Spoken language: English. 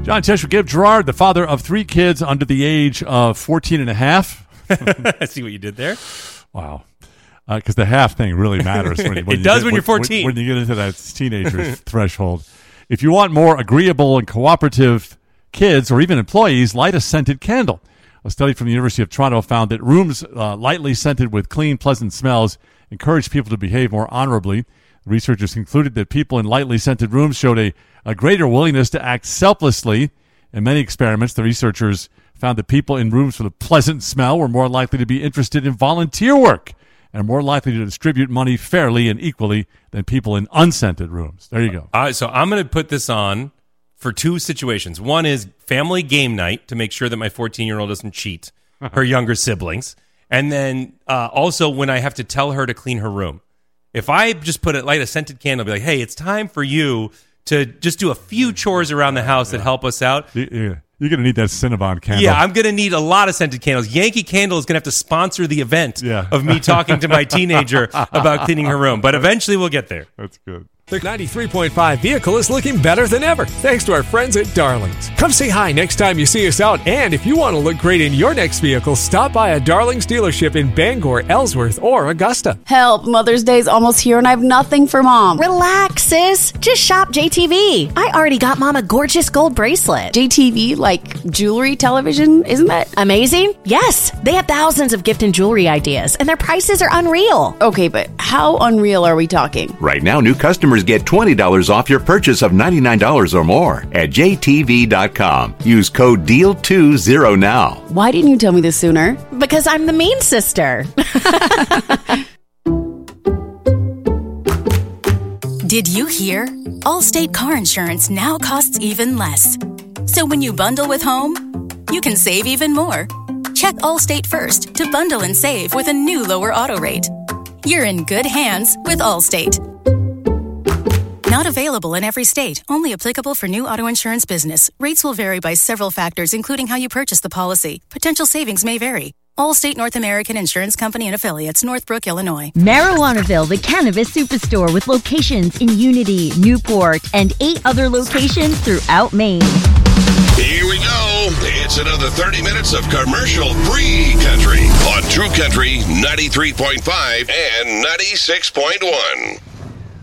John Tesh Gibb Gerard, the father of 3 kids under the age of 14 and a half. I see what you did there. Wow. Because the half thing really matters. When you're 14. When you get into that teenager threshold. If you want more agreeable and cooperative kids or even employees, light a scented candle. A study from the University of Toronto found that rooms lightly scented with clean, pleasant smells encourage people to behave more honorably. Researchers concluded that people in lightly scented rooms showed a greater willingness to act selflessly. In many experiments, the researchers found that people in rooms with a pleasant smell were more likely to be interested in volunteer work and more likely to distribute money fairly and equally than people in unscented rooms. There you go. So I'm going to put this on for 2 situations. One is family game night to make sure that my 14-year-old doesn't cheat her younger siblings. And then also when I have to tell her to clean her room. If I just light a scented candle, be like, hey, it's time for you to just do a few chores around the house that help us out. Yeah. You're going to need that Cinnabon candle. Yeah, I'm going to need a lot of scented candles. Yankee Candle is going to have to sponsor the event of me talking to my teenager about cleaning her room. But eventually we'll get there. That's good. The 93.5 vehicle is looking better than ever, thanks to our friends at Darlings. Come say hi next time you see us out, and if you want to look great in your next vehicle, stop by a Darlings dealership in Bangor, Ellsworth, or Augusta. Help, Mother's Day's almost here and I have nothing for Mom. Relax, sis. Just shop JTV. I already got Mom a gorgeous gold bracelet. JTV, like jewelry, television, isn't that amazing? Yes. They have thousands of gift and jewelry ideas, and their prices are unreal. Okay, but how unreal are we talking? Right now, new customers get $20 off your purchase of $99 or more at jtv.com. Use code DEAL20 now. Why didn't you tell me this sooner? Because I'm the mean sister. Did you hear? Allstate car insurance now costs even less. So when you bundle with home, you can save even more. Check Allstate first to bundle and save with a new lower auto rate. You're in good hands with Allstate. Not available in every state. Only applicable for new auto insurance business. Rates will vary by several factors, including how you purchase the policy. Potential savings may vary. Allstate North American Insurance Company and Affiliates, Northbrook, Illinois. Marijuanaville, the cannabis superstore with locations in Unity, Newport, and 8 other locations throughout Maine. Here we go. It's another 30 minutes of commercial-free country on True Country 93.5 and 96.1.